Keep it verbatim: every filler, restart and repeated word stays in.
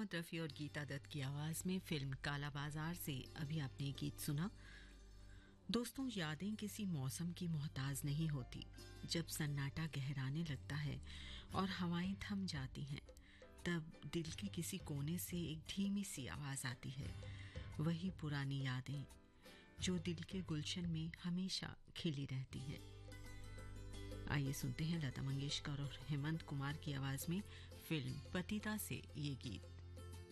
मोहम्मद रफ़ी और गीता दत्त की आवाज़ में फिल्म काला बाजार से अभी आपने ये गीत सुना। दोस्तों, यादें किसी मौसम की मोहताज नहीं होती। जब सन्नाटा गहराने लगता है और हवाएं थम जाती हैं, तब दिल के किसी कोने से एक धीमी सी आवाज़ आती है। वही पुरानी यादें जो दिल के गुलशन में हमेशा खिली रहती हैं। आइए सुनते हैं लता मंगेशकर और हेमंत कुमार की आवाज में फिल्म पतिता से ये गीत।